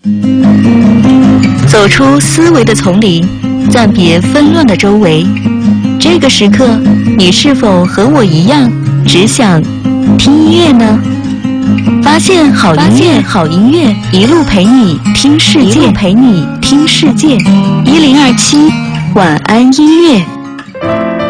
走出思维的丛林，暂别纷乱的周围。这个时刻，你是否和我一样，只想听音乐呢？发现好音乐，一路陪你听世界，1027晚安音乐。